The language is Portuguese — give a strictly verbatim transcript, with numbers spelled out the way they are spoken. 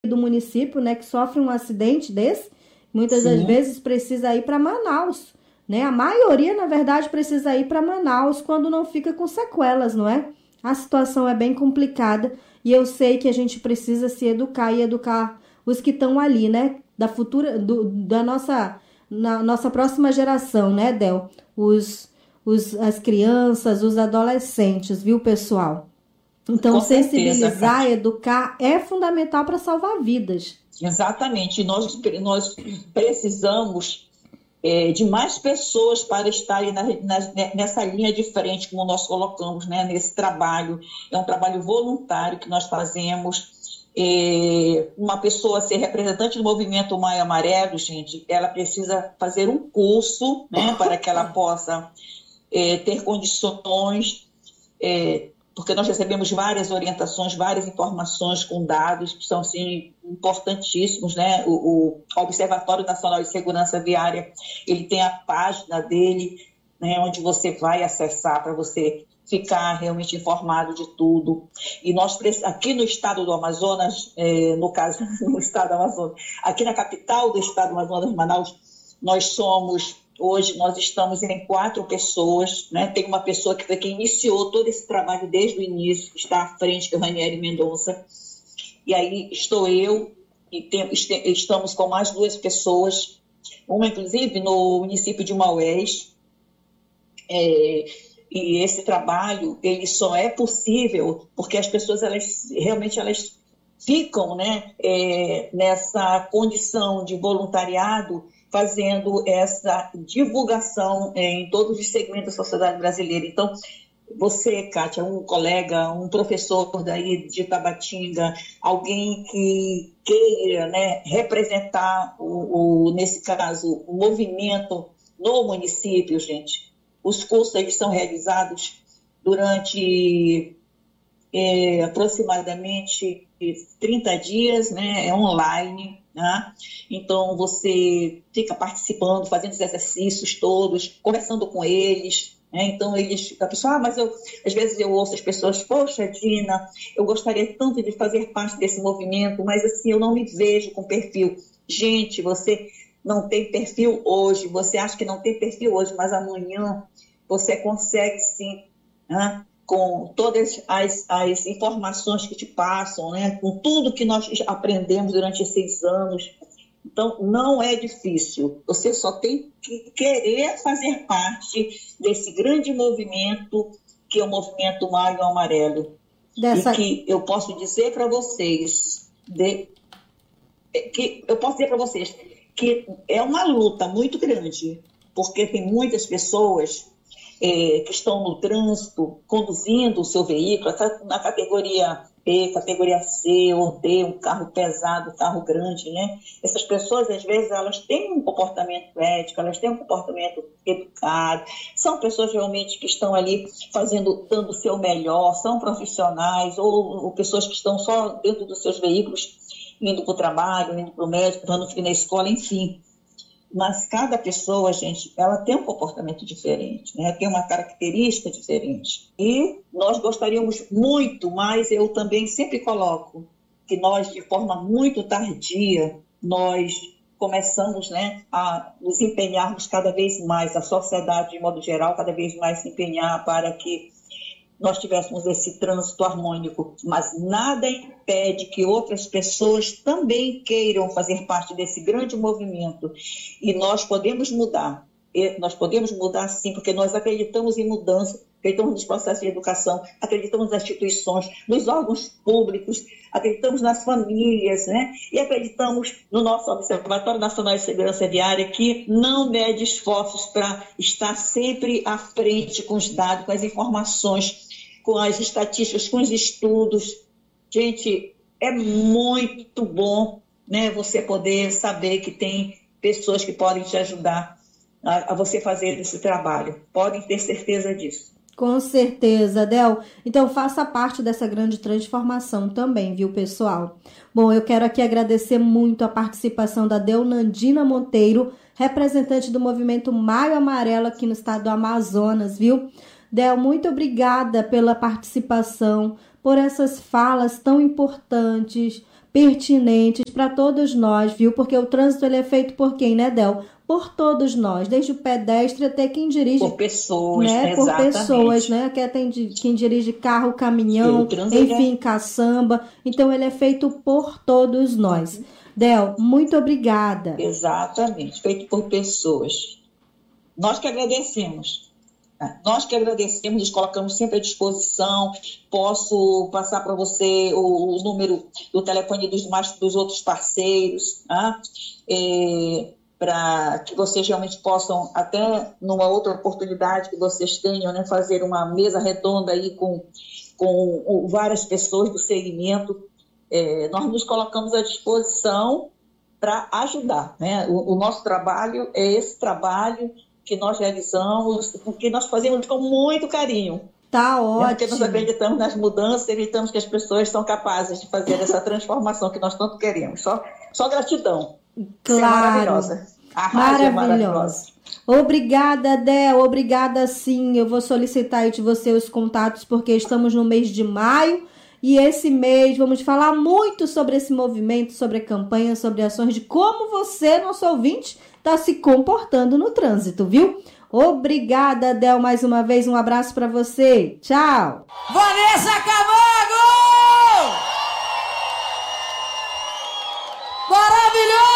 do município, né, que sofre um acidente desse, muitas das Sim, vezes precisa ir para Manaus, né? A maioria, na verdade, precisa ir para Manaus quando não fica com sequelas, não é? A situação é bem complicada e eu sei que a gente precisa se educar e educar os que estão ali, né? Da futura, do, da nossa, na nossa próxima geração, né, Del? Os, os, as crianças, os adolescentes, viu, pessoal? Então, com certeza, sensibilizar, Kátia. educar é fundamental para salvar vidas. Exatamente. Nós, nós precisamos é, de mais pessoas para estarem na, na, nessa linha de frente, como nós colocamos, né, nesse trabalho. É um trabalho voluntário que nós fazemos. É, uma pessoa ser representante do movimento Maio Amarelo, gente, ela precisa fazer um curso, né, para que ela possa é, ter condições, é, porque nós recebemos várias orientações, várias informações com dados que são assim, importantíssimos, né? O, o Observatório Nacional de Segurança Viária, ele tem a página dele, né, onde você vai acessar para você ficar realmente informado de tudo. E nós, aqui no estado do Amazonas, é, no caso, no estado do Amazonas, aqui na capital do estado do Amazonas, Manaus, nós somos, hoje nós estamos em quatro pessoas, né? Tem uma pessoa que foi quem iniciou todo esse trabalho desde o início, que está à frente, que é o Ranieri Mendonça, e aí estou eu, e tem, estamos com mais duas pessoas, uma inclusive no município de Maués, é, e esse trabalho ele só é possível porque as pessoas elas realmente elas ficam, né, é, nessa condição de voluntariado, fazendo essa divulgação é, em todos os segmentos da sociedade brasileira. Então, você, Kátia, um colega, um professor daí de Tabatinga, alguém que queira, né, representar, o, o, nesse caso, o movimento no município, gente, os cursos eles são realizados durante é, aproximadamente trinta dias, né? É online, né? Então você fica participando, fazendo os exercícios todos, conversando com eles, né? Então eles, a pessoa, ah, mas eu, às vezes eu ouço as pessoas, poxa, Dina, eu gostaria tanto de fazer parte desse movimento, mas assim, eu não me vejo com perfil. Gente, você não tem perfil hoje, você acha que não tem perfil hoje, mas amanhã você consegue sim, né? Com todas as, as informações que te passam, né? Com tudo que nós aprendemos durante esses anos. Então, não é difícil. Você só tem que querer fazer parte desse grande movimento que é o movimento Maio Amarelo. E Dessa, que eu posso dizer para vocês, de, que eu posso dizer para vocês que é uma luta muito grande, porque tem muitas pessoas é, que estão no trânsito, conduzindo o seu veículo, na categoria B, categoria C ou D, um carro pesado, um carro grande, né? Essas pessoas, às vezes, elas têm um comportamento ético, elas têm um comportamento educado, são pessoas realmente que estão ali fazendo, dando o seu melhor, são profissionais ou, ou pessoas que estão só dentro dos seus veículos, indo para o trabalho, indo para o médico, dando filho na escola, enfim. Mas cada pessoa, gente, ela tem um comportamento diferente, né? Tem uma característica diferente. E nós gostaríamos muito, mas eu também sempre coloco que nós, de forma muito tardia, nós começamos, né, a nos empenharmos cada vez mais, a sociedade, de modo geral, cada vez mais se empenhar para que nós tivéssemos esse trânsito harmônico, mas nada impede que outras pessoas também queiram fazer parte desse grande movimento. E nós podemos mudar, e nós podemos mudar sim, porque nós acreditamos em mudança, acreditamos nos processos de educação, acreditamos nas instituições, nos órgãos públicos, acreditamos nas famílias, né? E acreditamos no nosso Observatório Nacional de Segurança Viária, que não mede esforços para estar sempre à frente com os dados, com as informações, com as estatísticas, com os estudos. Gente, é muito bom, né, você poder saber que tem pessoas que podem te ajudar a, a você fazer esse trabalho. Podem ter certeza disso. com certeza, Del. Então, faça parte dessa grande transformação também, viu, pessoal? Bom, eu quero aqui agradecer muito a participação da Deonandina Monteiro, representante do movimento Maio Amarelo aqui no estado do Amazonas, viu? Del, muito obrigada pela participação, por essas falas tão importantes, pertinentes para todos nós, viu? Porque o trânsito ele é feito por quem, né, Del? Por todos nós, desde o pedestre até quem dirige. Por pessoas, né? Por exatamente. pessoas, né? Que tem quem dirige carro, caminhão, enfim, é... caçamba. Então, ele é feito por todos nós. Uhum. Del, muito obrigada. Exatamente, feito por pessoas. Nós que agradecemos. Nós que agradecemos, nos colocamos sempre à disposição. Posso passar para você o, o número do telefone dos, dos outros parceiros, tá? É, para que vocês realmente possam, até numa outra oportunidade que vocês tenham, né, fazer uma mesa redonda aí com, com várias pessoas do segmento. É, nós nos colocamos à disposição para ajudar, né? O, o nosso trabalho é esse trabalho que nós realizamos, porque nós fazemos com muito carinho. Tá ótimo. Porque nós acreditamos nas mudanças, acreditamos que as pessoas são capazes de fazer essa transformação que nós tanto queremos. Só, só gratidão. Claro. É maravilhosa. A rádio é maravilhosa. Obrigada, Del. Obrigada, sim. Eu vou solicitar aí de você os contatos, porque estamos no mês de maio. E esse mês vamos falar muito sobre esse movimento, sobre a campanha, sobre ações, de como você, nosso ouvinte, está se comportando no trânsito, viu? Obrigada, Del, mais uma vez. Um abraço para você. Tchau. Vanessa Camargo! Maravilhoso!